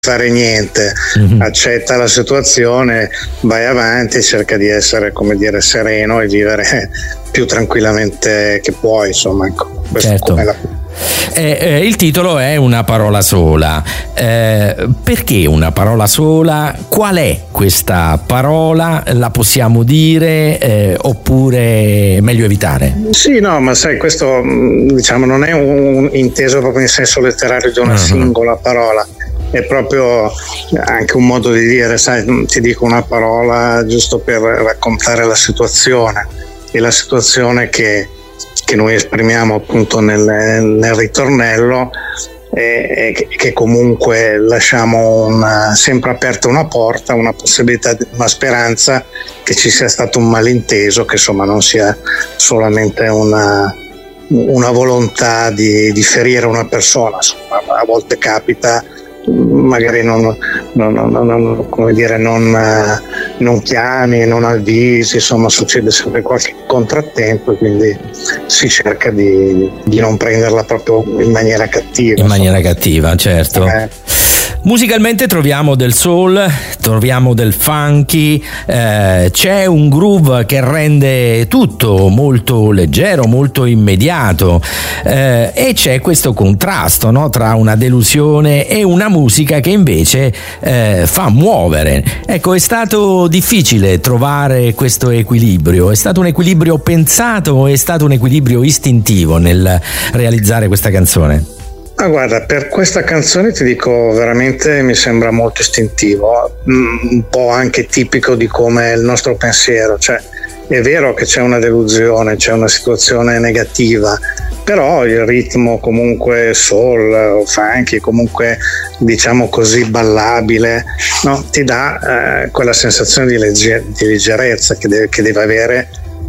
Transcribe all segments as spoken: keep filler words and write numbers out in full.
fare niente, mm-hmm. accetta la situazione, vai avanti, cerca di essere, come dire, sereno e vivere più tranquillamente che puoi, insomma, ecco, certo. Come la... Eh, eh, il titolo è Una parola sola. Eh, perché una parola sola? Qual è questa parola? La possiamo dire eh, oppure è meglio evitare? Sì, no, ma sai, questo diciamo non è un, inteso proprio in senso letterario di una uh-huh. singola parola. È proprio anche un modo di dire, sai, ti dico una parola giusto per raccontare la situazione, e la situazione che, che noi esprimiamo appunto nel, nel ritornello è, è che comunque lasciamo una, sempre aperta una porta, una possibilità, una speranza che ci sia stato un malinteso, che insomma non sia solamente una, una volontà di, di ferire una persona. Insomma, a volte capita, magari non, non, non, non, come dire, non, non chiami, non avvisi, insomma succede sempre qualche contrattempo, e quindi si cerca di, di non prenderla proprio in maniera cattiva. In maniera insomma. cattiva, certo. Eh. Musicalmente troviamo del soul, troviamo del funky, eh, c'è un groove che rende tutto molto leggero, molto immediato, eh, e c'è questo contrasto, no, tra una delusione e una musica che invece eh, fa muovere. Ecco, è stato difficile trovare questo equilibrio, è stato un equilibrio pensato o è stato un equilibrio istintivo nel realizzare questa canzone? Ah, guarda, per questa canzone ti dico veramente mi sembra molto istintivo, un po' anche tipico di come è il nostro pensiero, cioè è vero che c'è una delusione, c'è una situazione negativa, però il ritmo comunque soul o funky, comunque diciamo così ballabile, no? Ti dà eh, quella sensazione di, legge- di leggerezza che deve, che deve avere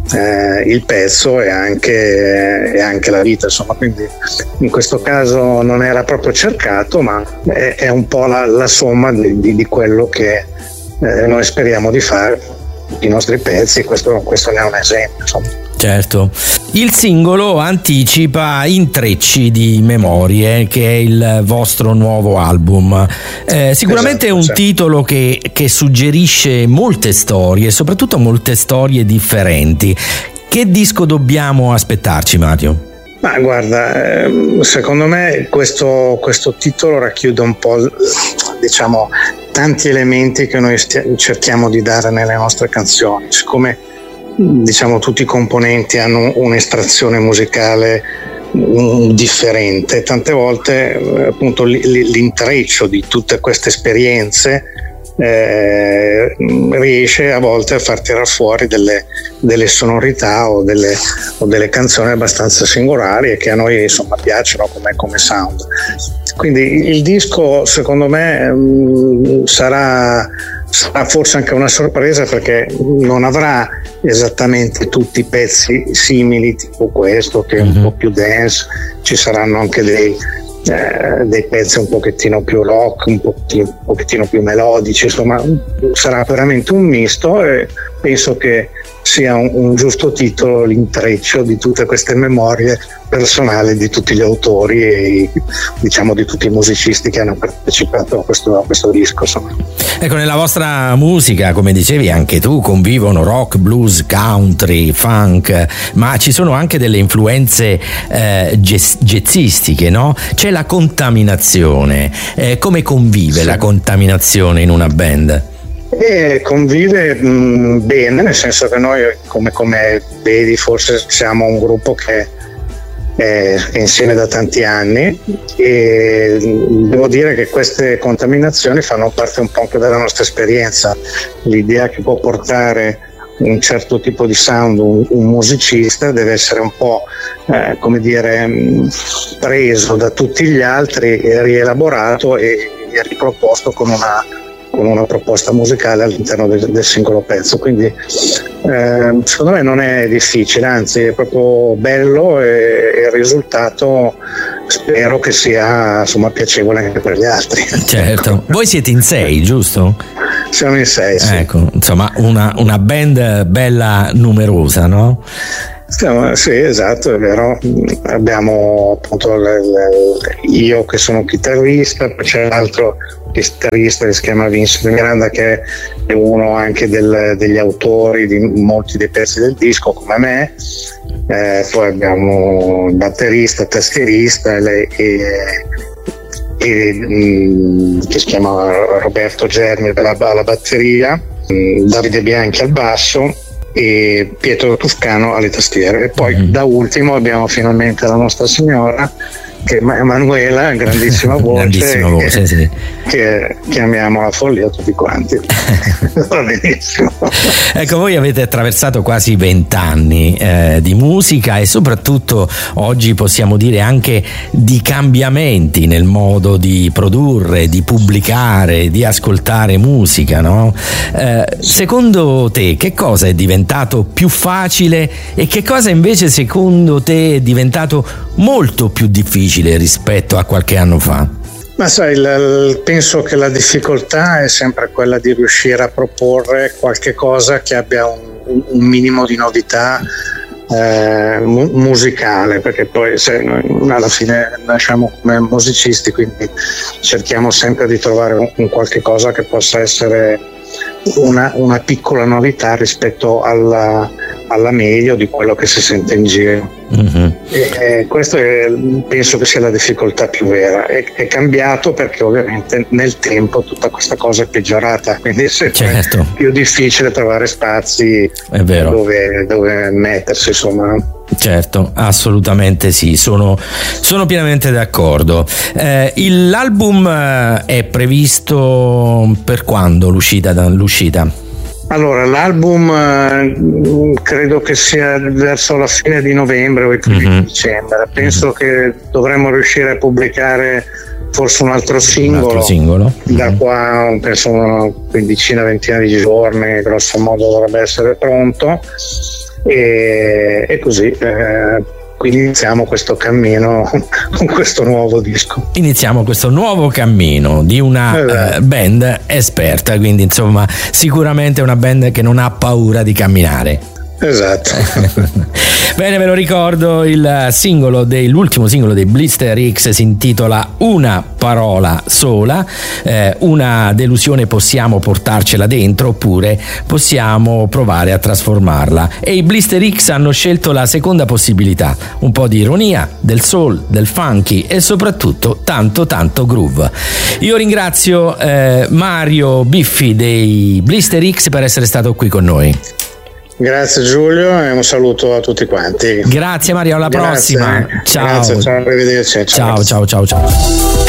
Eh, il pezzo e anche, e anche la vita, insomma, quindi in questo caso non era proprio cercato, ma è, è un po' la, la somma di, di, di quello che eh, noi speriamo di fare i nostri pezzi. Questo, questo ne è un esempio, insomma. Certo. Il singolo anticipa Intrecci di Memorie, che è il vostro nuovo album. Eh, sicuramente esatto, è un certo. titolo che, che suggerisce molte storie, soprattutto molte storie differenti. Che disco dobbiamo aspettarci, Mario? Ma guarda, secondo me questo, questo titolo racchiude un po', diciamo, tanti elementi che noi stia- cerchiamo di dare nelle nostre canzoni. Siccome diciamo tutti i componenti hanno un'estrazione musicale differente, tante volte appunto l'intreccio di tutte queste esperienze eh, riesce a volte a far tirar fuori delle, delle sonorità o delle, o delle canzoni abbastanza singolari e che a noi insomma piacciono come, come sound. Quindi il disco secondo me mh, sarà sarà forse anche una sorpresa, perché non avrà esattamente tutti i pezzi simili, tipo questo che è un mm-hmm. po' più dance, ci saranno anche dei, eh, dei pezzi un pochettino più rock, un pochettino, un pochettino più melodici, insomma sarà veramente un misto, e penso che sia un, un giusto titolo l'intreccio di tutte queste memorie personali di tutti gli autori e diciamo di tutti i musicisti che hanno partecipato a questo, a questo disco, insomma. Ecco, nella vostra musica, come dicevi anche tu, convivono rock, blues, country, funk, ma ci sono anche delle influenze eh, jazz- jazzistiche, no? C'è la contaminazione. Eh, come convive sì. la contaminazione in una band? E convive mh, bene, nel senso che noi, come, come vedi, forse siamo un gruppo che è, è insieme da tanti anni, e devo dire che queste contaminazioni fanno parte un po' anche della nostra esperienza. L'idea che può portare un certo tipo di sound un, un musicista deve essere un po' eh, come dire mh, preso da tutti gli altri e rielaborato e, e riproposto con una con una proposta musicale all'interno del, del singolo pezzo, quindi eh, secondo me non è difficile, anzi è proprio bello, e, e il risultato spero che sia insomma piacevole anche per gli altri. Certo. Voi siete in sei, giusto? Siamo in sei, sì. Ecco, insomma una, una band bella numerosa, no? Stiamo, sì, esatto, è vero. Abbiamo appunto le, le, io che sono chitarrista, poi c'è l'altro chitarrista che si chiama Vincent Miranda, che è uno anche del, degli autori di molti dei pezzi del disco come me. Eh, poi abbiamo il batterista, tastierista e, e, e mh, che si chiama Roberto Germi alla, alla batteria, mh, Davide Bianchi al basso e Pietro Toscano alle tastiere. E poi mm-hmm. da ultimo abbiamo finalmente la nostra signora, che è Emanuela, grandissima voce, grandissima voce che, sì. che chiamiamo la follia tutti quanti. Va benissimo. Ecco, voi avete attraversato quasi vent'anni eh, di musica e soprattutto oggi possiamo dire anche di cambiamenti nel modo di produrre, di pubblicare, di ascoltare musica, no? Eh, secondo te che cosa è diventato più facile e che cosa invece secondo te è diventato molto più difficile rispetto a qualche anno fa? Ma sai, l- penso che la difficoltà è sempre quella di riuscire a proporre qualche cosa che abbia un, un minimo di novità eh, mu- musicale, perché poi se noi alla fine nasciamo come musicisti, quindi cerchiamo sempre di trovare un, un qualche cosa che possa essere una, una piccola novità rispetto alla, alla meglio di quello che si sente in giro. Mm-hmm. E, e questo è, penso che sia la difficoltà più vera. È, è cambiato perché ovviamente nel tempo tutta questa cosa è peggiorata, quindi è certo. più difficile trovare spazi dove, dove mettersi, insomma. Certo, assolutamente sì, sono, sono pienamente d'accordo. Eh, l'album è previsto per quando l'uscita? l'uscita? Allora, l'album eh, credo che sia verso la fine di novembre o i primi mm-hmm. di dicembre. Penso mm-hmm. che dovremmo riuscire a pubblicare forse un altro singolo, un altro singolo. Da mm-hmm. qua penso una quindicina, ventina di giorni, grosso modo dovrebbe essere pronto. E, e così eh, quindi iniziamo questo cammino con questo nuovo disco. Iniziamo questo nuovo cammino di una esatto. uh, band esperta, quindi insomma sicuramente una band che non ha paura di camminare. Esatto. Bene, ve lo ricordo, il singolo dei, l'ultimo singolo dei Blister X si intitola Una parola sola. Eh, una delusione possiamo portarcela dentro oppure possiamo provare a trasformarla, e i Blister X hanno scelto la seconda possibilità, un po' di ironia, del soul, del funky e soprattutto tanto tanto groove. Io ringrazio eh, Mario Biffi dei Blister X per essere stato qui con noi. Grazie Giulio e un saluto a tutti quanti. Grazie Mario, alla Grazie. prossima. Ciao. Grazie, ciao, arrivederci. Ciao, ciao, ciao, ciao. ciao.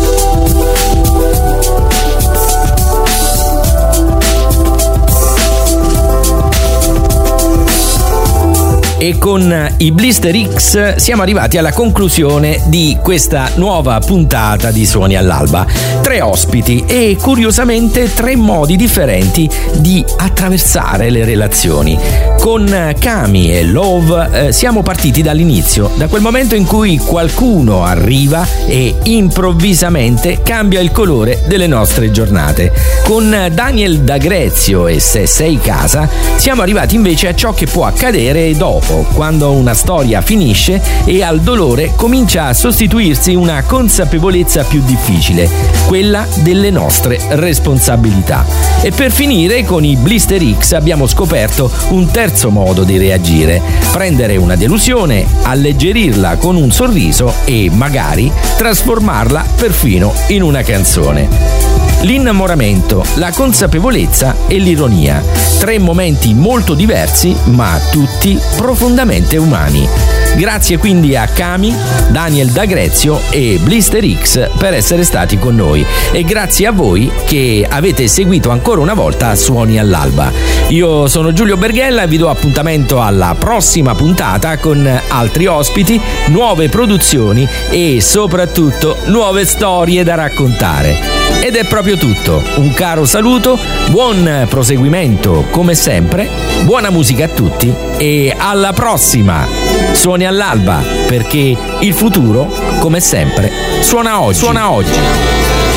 E con i Blister X siamo arrivati alla conclusione di questa nuova puntata di Suoni all'Alba. Tre ospiti e curiosamente tre modi differenti di attraversare le relazioni. Con Cami e Love eh, siamo partiti dall'inizio, da quel momento in cui qualcuno arriva e improvvisamente cambia il colore delle nostre giornate. Con Daniel D'Agrezio e Se sei casa siamo arrivati invece a ciò che può accadere dopo, quando una storia finisce e al dolore comincia a sostituirsi una consapevolezza più difficile, quella delle nostre responsabilità. E per finire, con i Blister X abbiamo scoperto un terzo modo di reagire: prendere una delusione, alleggerirla con un sorriso e magari trasformarla perfino in una canzone. L'innamoramento, la consapevolezza e l'ironia. Tre momenti molto diversi, ma tutti profondamente umani. Grazie quindi a Cami, Daniel D'Agrezio e Blister X per essere stati con noi. E grazie a voi che avete seguito ancora una volta Suoni all'Alba. Io sono Giulio Berghella e vi do appuntamento alla prossima puntata con altri ospiti, nuove produzioni e soprattutto nuove storie da raccontare. Ed è proprio tutto. Un caro saluto, buon proseguimento come sempre, buona musica a tutti e alla prossima! Suoni all'alba, perché il futuro, come sempre, suona oggi. Suona oggi.